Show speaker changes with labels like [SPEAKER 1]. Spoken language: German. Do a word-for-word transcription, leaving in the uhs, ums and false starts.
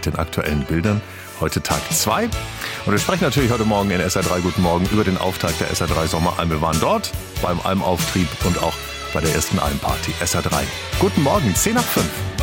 [SPEAKER 1] mit den aktuellen Bildern. Heute Tag zwei. Und wir sprechen natürlich heute Morgen in S R drei Guten Morgen über den Auftakt der S R drei Sommeralm. Wir waren dort beim Almauftrieb und auch bei der ersten Almparty. S R drei. Guten Morgen, zehn nach fünf.